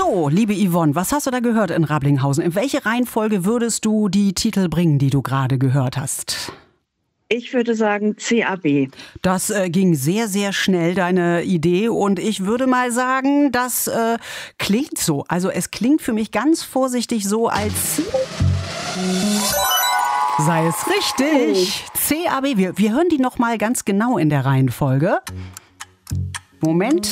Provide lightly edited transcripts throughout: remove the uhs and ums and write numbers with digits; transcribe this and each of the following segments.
So, liebe Yvonne, was hast du da gehört in Rablinghausen? In welche Reihenfolge würdest du die Titel bringen, die du gerade gehört hast? Ich würde sagen CAB. Das ging sehr, sehr schnell, deine Idee. Und ich würde mal sagen, das klingt so. Also es klingt für mich ganz vorsichtig so, als sei es richtig. CAB, wir hören die noch mal ganz genau in der Reihenfolge. Moment.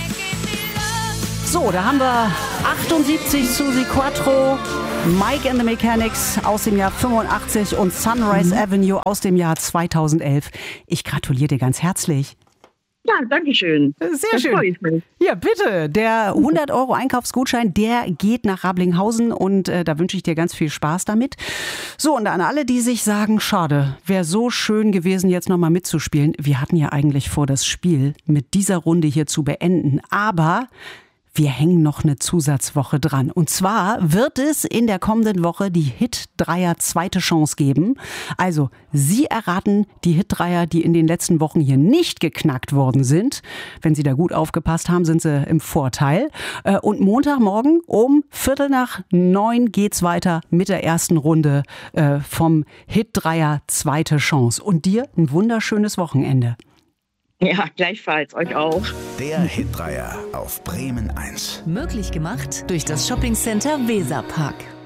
So, da haben wir 78 Suzi Quattro, Mike and the Mechanics aus dem Jahr 85 und Sunrise Avenue aus dem Jahr 2011. Ich gratuliere dir ganz herzlich. Ja, danke schön. Sehr schön. Freue ich mich. Ja, bitte. Der 100 € Einkaufsgutschein, der geht nach Rablinghausen und da wünsche ich dir ganz viel Spaß damit. So, und an alle, die sich sagen, schade, wäre so schön gewesen, jetzt nochmal mitzuspielen. Wir hatten ja eigentlich vor, das Spiel mit dieser Runde hier zu beenden, aber wir hängen noch eine Zusatzwoche dran. Und zwar wird es in der kommenden Woche die Hit-Dreier zweite Chance geben. Also Sie erraten die Hit-Dreier, die in den letzten Wochen hier nicht geknackt worden sind. Wenn Sie da gut aufgepasst haben, sind Sie im Vorteil. Und Montagmorgen um 8:45 geht's weiter mit der ersten Runde vom Hit-Dreier zweite Chance. Und dir ein wunderschönes Wochenende. Ja, gleichfalls, euch auch. Der Hit-Dreier auf Bremen 1. Möglich gemacht durch das Shoppingcenter Weserpark.